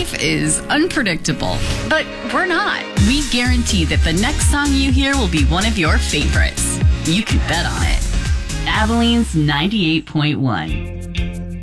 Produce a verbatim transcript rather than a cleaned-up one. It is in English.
life is unpredictable, but we're not. We guarantee that the next song you hear will be one of your favorites. You can bet on it. Abilene's ninety-eight point one.